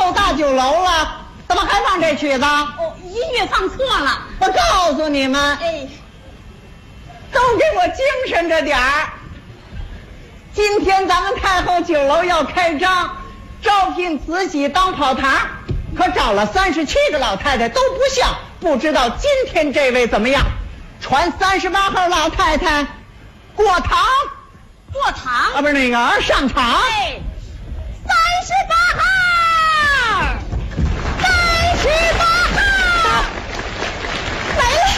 后大酒楼了，怎么还放这曲子？ 哦，音乐放错了。 我告诉你们， 哎， 都给我精神着点儿。今天咱们太后酒楼要开张，招聘慈禧当跑堂，可找了37个老太太都不像，不知道今天这位怎么样？传38号老太太过堂， 过堂啊，不是那个上场。 哎，38号，38号来了。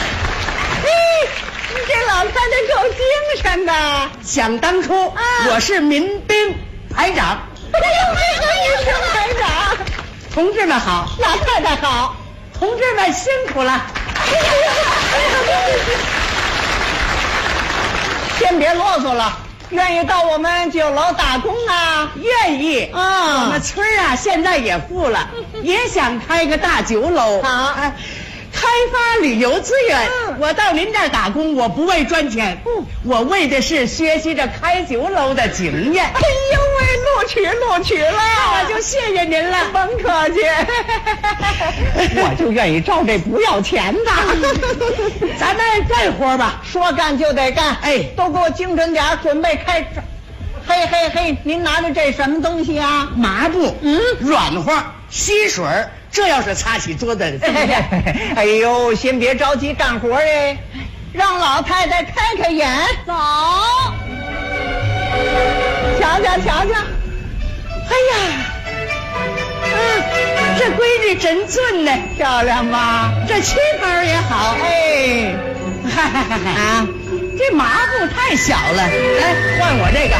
这老太太够精神的。 想当初，我是民兵排长。 哎呦，民兵排长， 同志们好， 老太太好， 同志们辛苦了。 先别啰嗦了，愿意到我们酒楼打工啊？ 愿意啊！ 我们村啊现在也富了，也想开个大酒楼。 好， 开发旅游资源。我到您这儿打工，我不为赚钱，我为的是学习着开酒楼的经验。 哎呦喂，录取了， 我就谢谢您了。 甭客气，我就愿意招这不要钱的。 咱们干活吧， 说干就得干。 哎， 都给我精神点，准备开张。嘿嘿嘿，您拿着这什么东西啊？ 麻布，软和，吸水，这要是擦起桌子。 哎呦，先别着急干活哎，让老太太开开眼。 走， 瞧瞧瞧瞧， 哎呀，这规矩真准呢， 漂亮吧？ 这旗袍也好。 哎， 啊，这麻布太小了，来换我这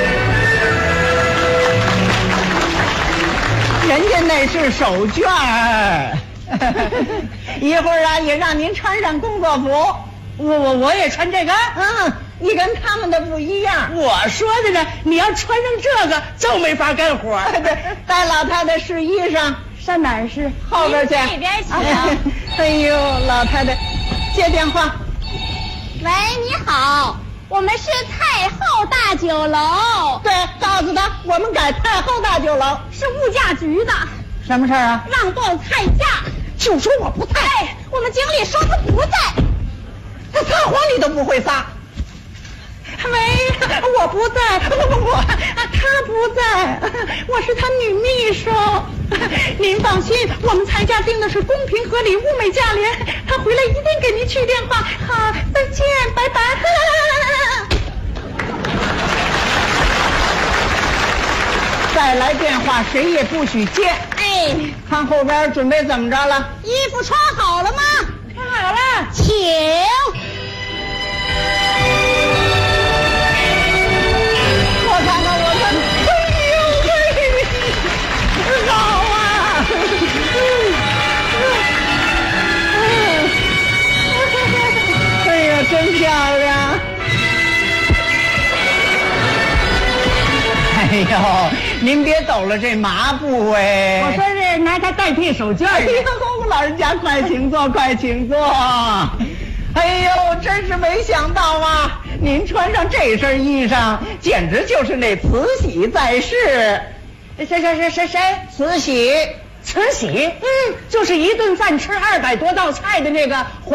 个。 人家那是手绢儿。一会儿啊，也让您穿上工作服。 我也穿这个。 你跟他们的不一样。 我说的呢，你要穿上这个就没法干活。 对，带老太太试衣裳， 上哪儿试？ 后边去。 这边请。 哎呦，老太太，接电话。 喂，你好，我们是太后大酒楼。 对，告诉他我们改太后大酒楼。 是物价局的。 什么事儿啊？ 让报菜价。 就说我不在。 哎，我们经理说他不在。 他撒谎你都不会撒。喂，我不在，他不在，我是他女秘书。您放心，我们菜价定的是公平合理、物美价廉，他回来一定给您去电话。好，再见，拜拜。再来电话谁也不许接。 哎， 看后边准备怎么着了？ 衣服穿好了吗？ 穿好了， 请。 我看看，哎呦喂，好啊！哎呀，真漂亮！哎呦，您别抖了这麻布哎！ 我说是拿它代替手绢。 哎呦，老人家快请坐，快请坐。哎呦，真是没想到啊！您穿上这身衣裳，简直就是那慈禧在世。 谁？ 慈禧， 慈禧，就是一顿饭吃200多道菜的那个。